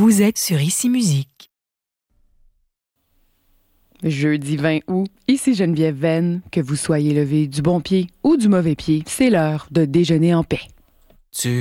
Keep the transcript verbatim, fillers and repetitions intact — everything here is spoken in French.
Vous êtes sur Ici Musique. Jeudi vingt août, ici Geneviève Venn. Que vous soyez levé du bon pied ou du mauvais pied, c'est l'heure de déjeuner en paix. Tu